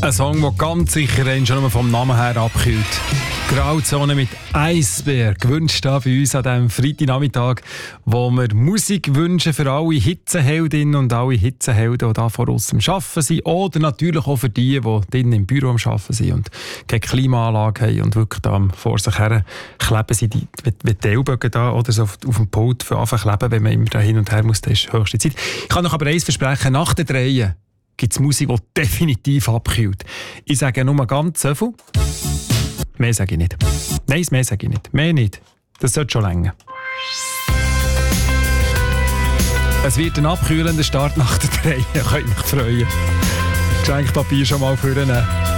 Ein Song, der ganz sicher schon nur vom Namen her abkühlt. Grauzone mit Eisberg. Gewünscht da bei uns an diesem Freitagnachmittag, wo wir Musik wünschen für alle Hitzeheldinnen und alle Hitzehelden, die hier vor uns am Arbeiten sind. Oder natürlich auch für die drinnen im Büro am Arbeiten sind und keine Klimaanlage haben und wirklich da vor sich her kleben sind, wie die Ellbogen da oder so auf dem Pult für anfangen kleben, wenn man immer da hin und her muss. Das ist höchste Zeit. Ich kann euch aber eins versprechen, nach den Dreien gibt es Musik, die definitiv abkühlt. Ich sage nur ganz so viel. Mehr sage ich nicht. Nein, mehr sage ich nicht. Mehr nicht. Das sollte schon länger. Es wird ein abkühlender Start nach den Dreien. Könnt ihr euch freuen. Geschenkpapier schon mal vornehmen.